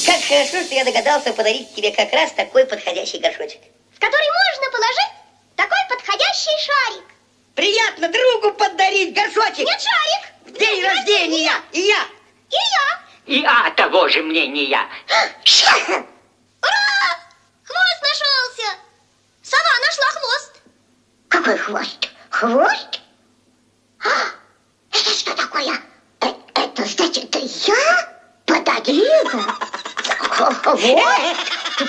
Как хорошо, что я догадался подарить тебе как раз такой подходящий горшочек. В который можно положить такой подходящий шарик. Приятно другу подарить горшочек. Нет, шарик. В день рождения. И я. И я. И того же мнения. Ура! Хвост нашелся. Сова нашла хвост. Какой хвост? Хвост? Это что такое? Это значит, я подарила хвост?